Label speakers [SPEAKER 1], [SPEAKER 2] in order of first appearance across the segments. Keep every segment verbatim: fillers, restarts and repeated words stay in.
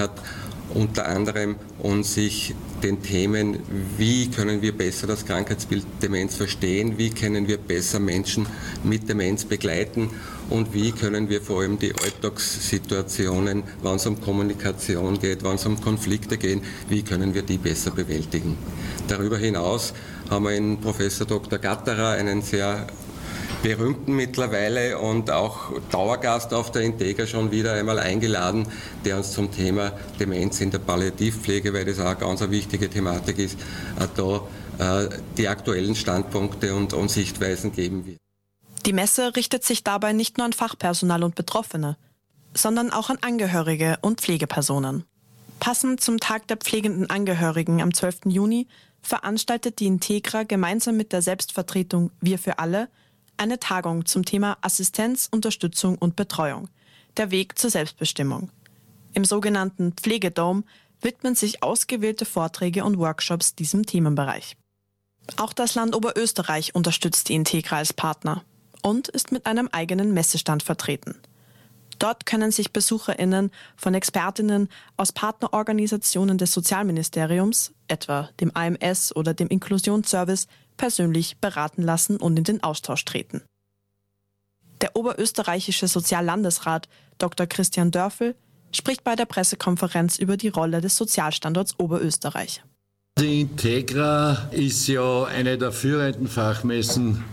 [SPEAKER 1] hat unter anderem uns sich den Themen, wie können wir besser das Krankheitsbild Demenz verstehen, wie können wir besser Menschen mit Demenz begleiten und wie können wir vor allem die Alltagssituationen, wenn es um Kommunikation geht, wenn es um Konflikte geht, wie können wir die besser bewältigen. Darüber hinaus haben wir in Professor Doktor Gatterer einen sehr berühmten mittlerweile und auch Dauergast auf der Integra schon wieder einmal eingeladen, der uns zum Thema Demenz in der Palliativpflege, weil das auch eine ganz wichtige Thematik ist, da äh, die aktuellen Standpunkte und, und Sichtweisen geben wird.
[SPEAKER 2] Die Messe richtet sich dabei nicht nur an Fachpersonal und Betroffene, sondern auch an Angehörige und Pflegepersonen. Passend zum Tag der pflegenden Angehörigen am zwölften Juni veranstaltet die Integra gemeinsam mit der Selbstvertretung Wir für alle eine Tagung zum Thema Assistenz, Unterstützung und Betreuung, der Weg zur Selbstbestimmung. Im sogenannten Pflegedom widmen sich ausgewählte Vorträge und Workshops diesem Themenbereich. Auch das Land Oberösterreich unterstützt die Integra als Partner und ist mit einem eigenen Messestand vertreten. Dort können sich BesucherInnen von ExpertInnen aus Partnerorganisationen des Sozialministeriums, etwa dem A M S oder dem Inklusionsservice, persönlich beraten lassen und in den Austausch treten. Der oberösterreichische Soziallandesrat Doktor Christian Dörfel spricht bei der Pressekonferenz über die Rolle des Sozialstandorts Oberösterreich.
[SPEAKER 3] Die Integra ist ja eine der führenden Fachmessen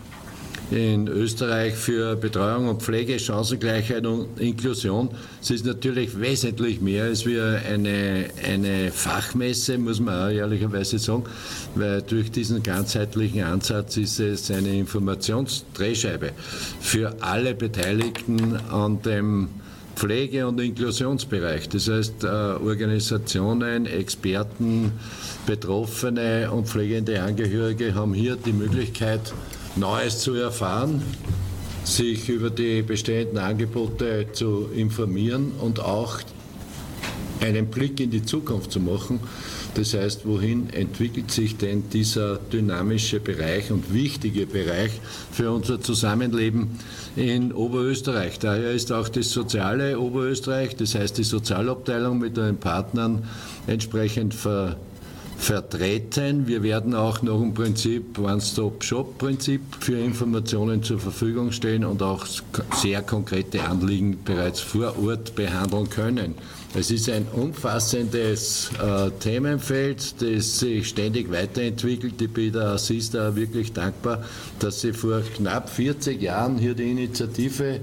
[SPEAKER 3] in Österreich für Betreuung und Pflege, Chancengleichheit und Inklusion. Es ist natürlich wesentlich mehr als wir eine, eine Fachmesse, muss man auch ehrlicherweise sagen, weil durch diesen ganzheitlichen Ansatz ist es eine Informationsdrehscheibe für alle Beteiligten an dem Pflege- und Inklusionsbereich. Das heißt, Organisationen, Experten, Betroffene und pflegende Angehörige haben hier die Möglichkeit, Neues zu erfahren, sich über die bestehenden Angebote zu informieren und auch einen Blick in die Zukunft zu machen. Das heißt, wohin entwickelt sich denn dieser dynamische Bereich und wichtige Bereich für unser Zusammenleben in Oberösterreich? Daher ist auch das soziale Oberösterreich, das heißt die Sozialabteilung mit den Partnern entsprechend ver vertreten. Wir werden auch noch im Prinzip One-Stop-Shop-Prinzip für Informationen zur Verfügung stellen und auch sehr konkrete Anliegen bereits vor Ort behandeln können. Es ist ein umfassendes äh, Themenfeld, das sich ständig weiterentwickelt. Ich bin der Assista wirklich dankbar, dass sie vor knapp vierzig Jahren hier die Initiative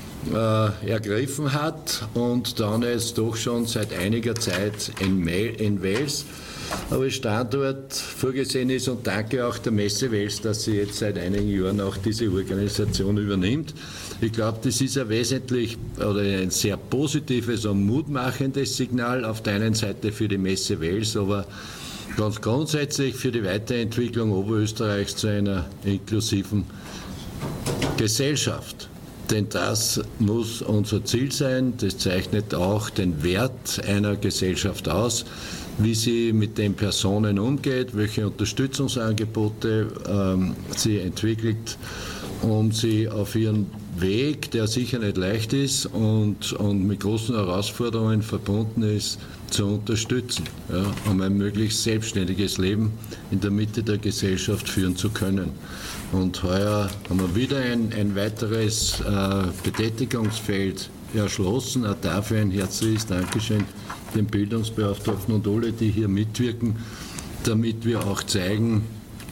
[SPEAKER 3] äh, ergriffen hat und dann jetzt doch schon seit einiger Zeit in, in Wels aber Standort vorgesehen ist und danke auch der Messe Wels, dass sie jetzt seit einigen Jahren auch diese Organisation übernimmt. Ich glaube, das ist ein wesentlich oder ein sehr positives und mutmachendes Signal auf der einen Seite für die Messe Wels, aber ganz grundsätzlich für die Weiterentwicklung Oberösterreichs zu einer inklusiven Gesellschaft. Denn das muss unser Ziel sein, das zeichnet auch den Wert einer Gesellschaft aus, wie sie mit den Personen umgeht, welche Unterstützungsangebote ähm, sie entwickelt, um sie auf ihren Weg, der sicher nicht leicht ist und, und mit großen Herausforderungen verbunden ist, zu unterstützen, ja, um ein möglichst selbstständiges Leben in der Mitte der Gesellschaft führen zu können. Und heuer haben wir wieder ein, ein weiteres äh, Betätigungsfeld erschlossen. Auch dafür ein herzliches Dankeschön den Bildungsbeauftragten und alle, die hier mitwirken, damit wir auch zeigen,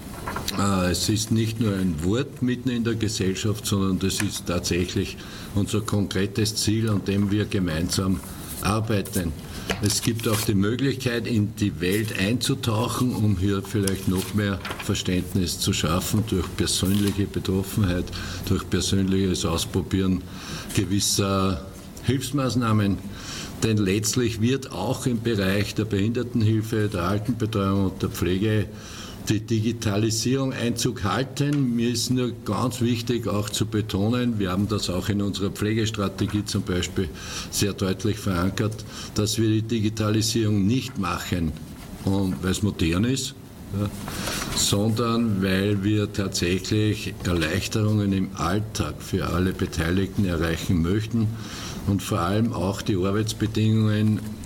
[SPEAKER 3] äh, es ist nicht nur ein Wort mitten in der Gesellschaft, sondern das ist tatsächlich unser konkretes Ziel, an dem wir gemeinsam arbeiten. Es gibt auch die Möglichkeit, in die Welt einzutauchen, um hier vielleicht noch mehr Verständnis zu schaffen durch persönliche Betroffenheit, durch persönliches Ausprobieren gewisser Hilfsmaßnahmen. Denn letztlich wird auch im Bereich der Behindertenhilfe, der Altenbetreuung und der Pflege die Digitalisierung Einzug halten. Mir ist nur ganz wichtig auch zu betonen, wir haben das auch in unserer Pflegestrategie zum Beispiel sehr deutlich verankert, dass wir die Digitalisierung nicht machen, weil es modern ist, ja, sondern weil wir tatsächlich Erleichterungen im Alltag für alle Beteiligten erreichen möchten und vor allem auch die Arbeitsbedingungen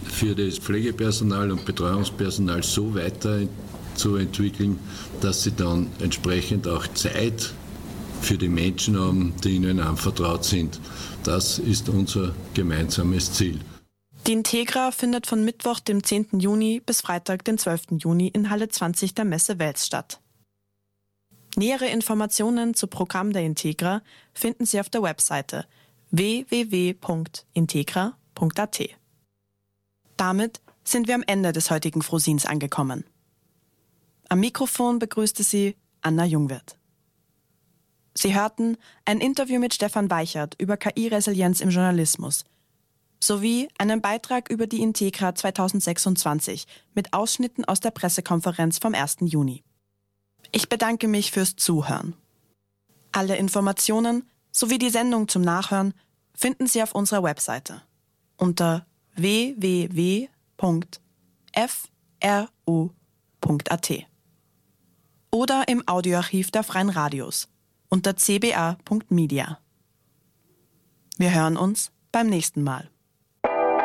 [SPEAKER 3] für das Pflegepersonal und Betreuungspersonal so weiterzuentwickeln, dass sie dann entsprechend auch Zeit für die Menschen haben, die ihnen anvertraut sind. Das ist unser gemeinsames Ziel.
[SPEAKER 2] Die Integra findet von Mittwoch, dem zehnten Juni bis Freitag, den zwölften Juni in Halle zwanzig der Messe Wels statt. Nähere Informationen zum Programm der Integra finden Sie auf der Webseite w w w punkt integra punkt a t. Damit sind wir am Ende des heutigen Frohsins angekommen. Am Mikrofon begrüßte Sie Anna Jungwirth. Sie hörten ein Interview mit Stefan Weichert über K I-Resilienz im Journalismus sowie einen Beitrag über die Integra zweitausendsechsundzwanzig mit Ausschnitten aus der Pressekonferenz vom ersten Juni. Ich bedanke mich fürs Zuhören. Alle Informationen sowie die Sendung zum Nachhören finden Sie auf unserer Webseite unter w w w punkt f r u punkt a t oder im Audioarchiv der Freien Radios unter c b a punkt media. Wir hören uns beim nächsten Mal.